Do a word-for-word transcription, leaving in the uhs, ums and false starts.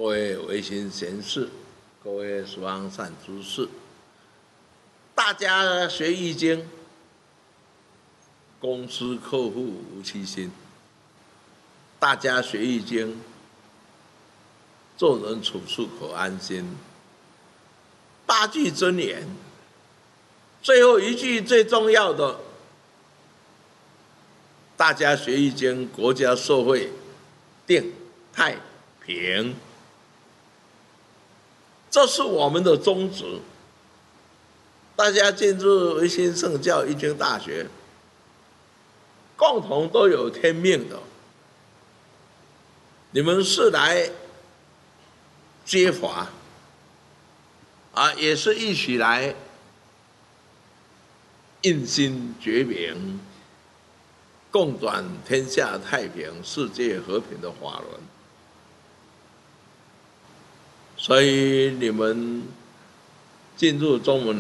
各位维新贤士，各位十方善知识，大家学易经，公司客户无欺心。大家学易经，做人处事可安心。八句真言，最后一句最重要的，大家学易经，国家社会定太平。这是我们的宗旨。大家进入维新圣教易经大学，共同都有天命的。你们是来接法，啊，也是一起来印心觉明，共转天下太平、世界和平的法轮。所以你们进入中文